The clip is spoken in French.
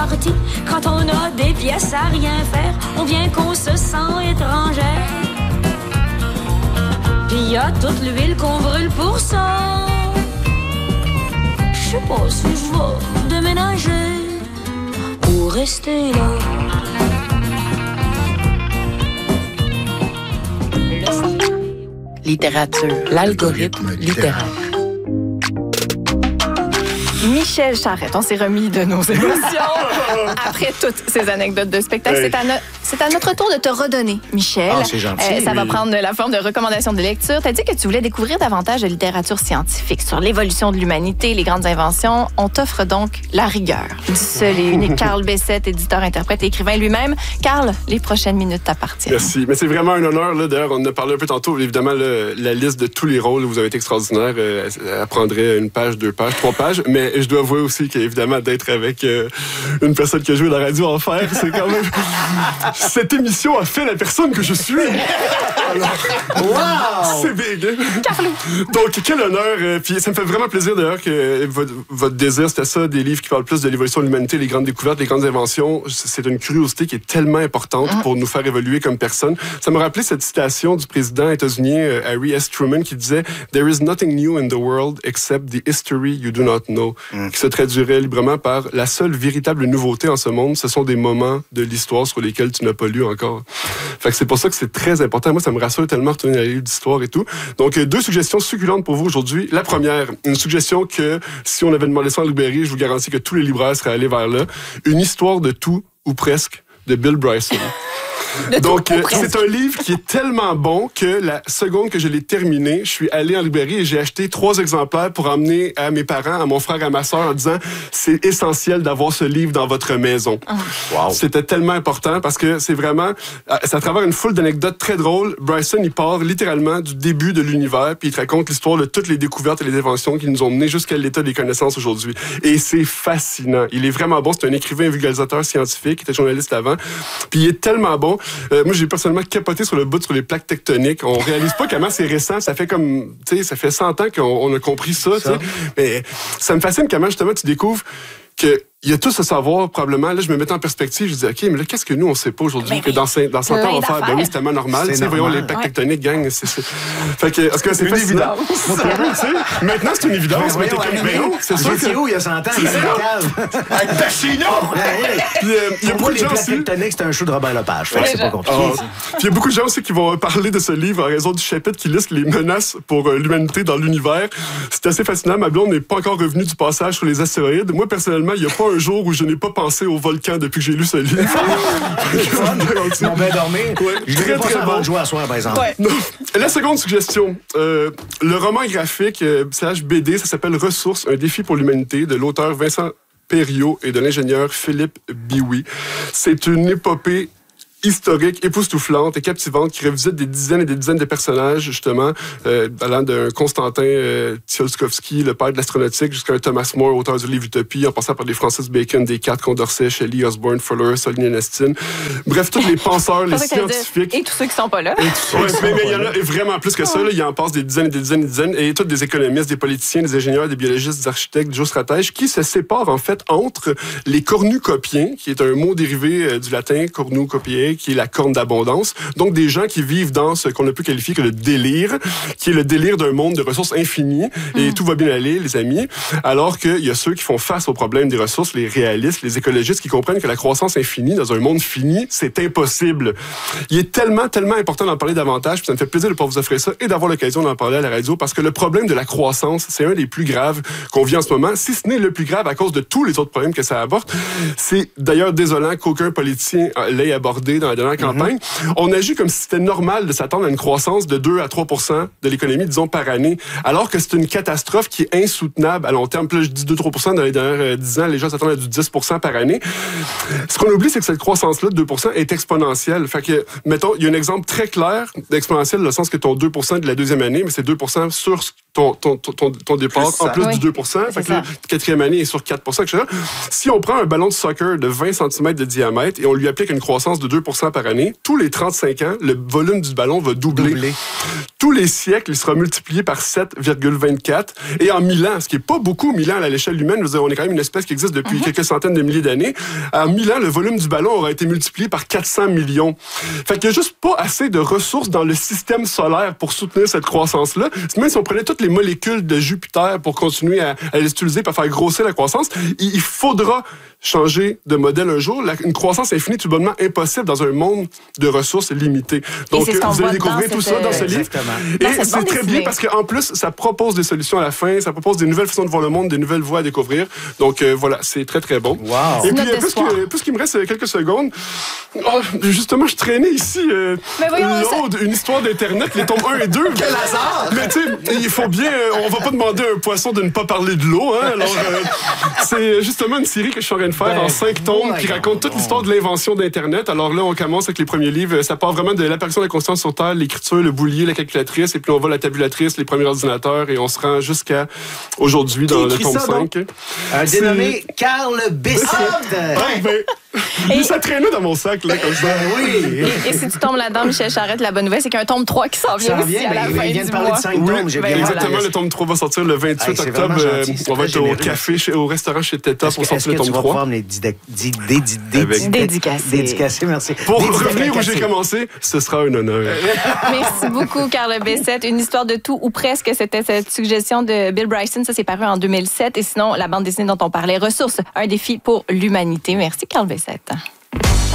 partie. Quand on a des pièces à rien faire, on vient qu'on se sent étrangère. Puis y a toute l'huile qu'on brûle pour ça. Je sais pas si je vais déménager ou rester là. Littérature, l'algorithme littéraire. Michel Charette, on s'est remis de nos émotions après toutes ces anecdotes de spectacle. Hey. C'est à notre tour de te redonner, Michel. Ah, c'est gentil. Ça va prendre la forme de recommandations de lecture. Tu as dit que tu voulais découvrir davantage de littérature scientifique sur l'évolution de l'humanité, les grandes inventions. On t'offre donc la rigueur du seul et unique Carl Bessette, éditeur, interprète et écrivain lui-même. Carl, les prochaines minutes t'appartiennent. Merci. Mais c'est vraiment un honneur. Là. D'ailleurs, on en a parlé un peu tantôt. Évidemment, la liste de tous les rôles, vous avez été extraordinaire. Elle prendrait 1 page, 2 pages, 3 pages. Mais je dois avouer aussi qu'évidemment, d'être avec une personne qui a joué à la radio Enfer, c'est quand même... Cette émission a fait la personne que je suis. Alors, wow! C'est big. Carlo. Donc, quel honneur. Puis ça me fait vraiment plaisir d'ailleurs que votre désir, c'était ça, des livres qui parlent plus de l'évolution de l'humanité, les grandes découvertes, les grandes inventions. C'est une curiosité qui est tellement importante pour nous faire évoluer comme personne. Ça me rappelait cette citation du président états-unien Harry S. Truman qui disait « There is nothing new in the world except the history you do not know », qui se traduirait librement par « La seule véritable nouveauté en ce monde, ce sont des moments de l'histoire sur lesquels tu n'as pas lu encore ». Fait que c'est pour ça que c'est très important. Moi, ça me rassure tellement de retourner à la livre d'histoire et tout. Donc, 2 suggestions succulentes pour vous aujourd'hui. La première, une suggestion que si on avait demandé ça en librairie, je vous garantis que tous les libraires seraient allés vers là. Une histoire de tout, ou presque, de Bill Bryson. Donc, c'est un livre qui est tellement bon que la seconde que je l'ai terminé, je suis allé en librairie et j'ai acheté 3 exemplaires pour emmener à mes parents, à mon frère, à ma sœur, en disant « C'est essentiel d'avoir ce livre dans votre maison. » Wow. C'était tellement important parce que c'est vraiment... C'est à travers une foule d'anecdotes très drôles. Bryson, il part littéralement du début de l'univers puis il te raconte l'histoire de toutes les découvertes et les inventions qui nous ont menés jusqu'à l'état des connaissances aujourd'hui. Et c'est fascinant. Il est vraiment bon. C'est un écrivain, vulgarisateur scientifique, il était journaliste avant. Puis il est tellement bon. Moi, j'ai personnellement capoté sur le bout sur les plaques tectoniques. On réalise pas comment c'est récent. Ça fait comme, tu sais, ça fait 100 ans qu'on a compris ça, tu sais. Mais ça me fascine comment, justement, tu découvres que il y a tout ce savoir, probablement. Là, je me mets en perspective, je dis, OK, mais là, qu'est-ce que nous, on sait pas aujourd'hui? Que dans 100 ans, on va faire, ben oui, c'est tellement normal. Tu sais, voyons les plaques tectoniques, gang. Fait que, est-ce que c'est une évidence? Maintenant, c'est une évidence. Mais t'es comme, mais non, c'est sûr. J'étais où il y a 100 ans? Avec ta chino! Puis, il y a beaucoup de gens aussi. Les plaques tectoniques, c'est un show de Robert Lepage. Fait que c'est pas compliqué. Puis, il y a beaucoup de gens aussi qui vont parler de ce livre en raison du chapitre qui liste les menaces pour l'humanité dans l'univers. C'est assez fascinant. Ma blonde n'est pas encore revenue du passage sur les astéroïdes. Moi, personnellement, il n'y a pas un jour où je n'ai pas pensé au volcan depuis que j'ai lu ce livre. On va dormir. Ouais, Je dirais pas ça avant de jouer à soir, par exemple. Non. La seconde suggestion, le roman graphique /BD, ça s'appelle Ressources, un défi pour l'humanité, de l'auteur Vincent Perriot et de l'ingénieur Philippe Biouy. C'est une épopée historique, époustouflante et captivante qui revisite des dizaines et des dizaines de personnages, justement, allant d'un Constantin Tsiolkovsky, le père de l'astronautique, jusqu'à un Thomas More, auteur du livre Utopie, en passant par des Francis Bacon, Descartes, Condorcet, Shelley, Osborne, Fuller, Solzhenitsyn Astin. Bref, tous les penseurs, les scientifiques. Et tous ceux qui sont pas là. Mais il y en a vraiment plus que ça. Là. Il en passe des dizaines et des dizaines et des dizaines. Et tous des économistes, des politiciens, des ingénieurs, des biologistes, des architectes, des géostratèges, qui se séparent, en fait, entre les cornucopiens, qui est un mot dérivé du latin, cornucopiae, qui est la corne d'abondance. Donc, des gens qui vivent dans ce qu'on ne peut qualifier que le délire, qui est le délire d'un monde de ressources infinies, et tout va bien aller, les amis, alors qu'il y a ceux qui font face au problème des ressources, les réalistes, les écologistes, qui comprennent que la croissance infinie dans un monde fini, c'est impossible. Il est tellement, tellement important d'en parler davantage, puis ça me fait plaisir de pouvoir vous offrir ça et d'avoir l'occasion d'en parler à la radio, parce que le problème de la croissance, c'est un des plus graves qu'on vit en ce moment, si ce n'est le plus grave à cause de tous les autres problèmes que ça apporte. C'est d'ailleurs désolant qu'aucun politicien l'ait abordé dans la dernière campagne. On agit comme si c'était normal de s'attendre à une croissance de 2 à 3% de l'économie, disons, par année, alors que c'est une catastrophe qui est insoutenable à long terme. Puis là, je dis 2-3% dans les dernières 10 ans, les gens s'attendent à du 10% par année. Ce qu'on oublie, c'est que cette croissance-là de 2% est exponentielle. Fait que, mettons, il y a un exemple très clair d'exponentielle, dans le sens que ton 2% de la deuxième année, mais c'est 2% sur ton départ en plus du 2%. Fait que la quatrième année est sur 4%, etc. Si on prend un ballon de soccer de 20 cm de diamètre et on lui applique une croissance de 2% par année, tous les 35 ans, le volume du ballon va doubler. Tous les siècles, il sera multiplié par 7,24. Et en 1000 ans, ce qui n'est pas beaucoup, 1000 ans à l'échelle humaine, je veux dire, on est quand même une espèce qui existe depuis quelques centaines de milliers d'années. En 1000 ans, le volume du ballon aura été multiplié par 400 millions. Fait qu'il n'y a juste pas assez de ressources dans le système solaire pour soutenir cette croissance-là. Même si on prenait toutes les molécules de Jupiter pour continuer à les utiliser, pour faire grossir la croissance, il faudra changer de modèle un jour. Une croissance infinie est tout bonnement impossible dans un monde de ressources limitées. Donc, vous allez découvrir tout ça dans ce livre. Et c'est très bien parce qu'en plus, ça propose des solutions à la fin, ça propose des nouvelles façons de voir le monde, des nouvelles voies à découvrir. Donc, voilà, c'est très, très bon. Wow. Et puis, puisqu'il me reste quelques secondes, justement, je traînais ici une histoire d'Internet, les tomes 1 et 2. Quel hasard! Mais tu sais, il faut bien... on va pas demander à un poisson de ne pas parler de l'eau. Hein? Alors, c'est justement une série que je suis en train de faire en 5 tomes qui raconte toute l'histoire de l'invention d'Internet. Alors là, on commence avec les premiers livres. Ça part vraiment de l'apparition de la conscience sur Terre, l'écriture, le boulier, la calculatrice, et puis on va la tabulatrice, les premiers ordinateurs, et on se rend jusqu'à aujourd'hui dans le tome 5. Un dénommé Carl Bessette. Mais ça traînait dans mon sac, là, comme ça. Oui. Et si tu tombes là-dedans, Michel Charette, la bonne nouvelle, c'est qu'il y a un tome 3 qui s'en vient aussi à la fin du mois. Il vient de parler de 5 tomes. Exactement, le tome 3 va sortir le 28 octobre. On va être au café, au restaurant chez Teta pour sortir le tome 3. Est-ce que tu vas pouvoir me les dédicacer? Merci. Pour revenir où j'ai commencé, ce sera un honneur. Merci beaucoup, Carl Bessette. Une histoire de tout, ou presque, c'était cette suggestion de Bill Bryson. Ça, c'est paru en 2007. Et sinon, la bande dessinée dont on parlait, Ressources, un défi pour l'humanité. Merci, Carl Bessette.